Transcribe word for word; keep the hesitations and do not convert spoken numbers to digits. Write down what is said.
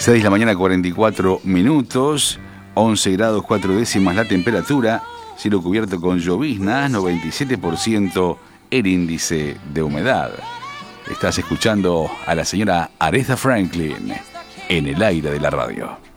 seis de la mañana, cuarenta y cuatro minutos, once grados cuatro décimas la temperatura, cielo cubierto con lloviznas, noventa y siete por ciento el índice de humedad. Estás escuchando a la señora Aretha Franklin en el aire de la radio.